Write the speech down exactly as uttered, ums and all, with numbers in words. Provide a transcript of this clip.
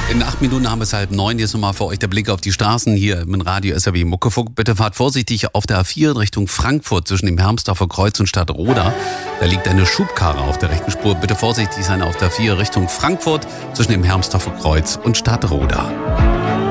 In acht Minuten haben wir es halb neun. Jetzt nochmal für euch der Blick auf die Straßen hier im Radio S R W Muckefuck. Bitte fahrt vorsichtig auf der A vier in Richtung Frankfurt zwischen dem Hermsdorfer Kreuz und Stadtroda. Da liegt eine Schubkarre auf der rechten Spur. Bitte vorsichtig sein auf der A vier Richtung Frankfurt zwischen dem Hermsdorfer Kreuz und Stadtroda.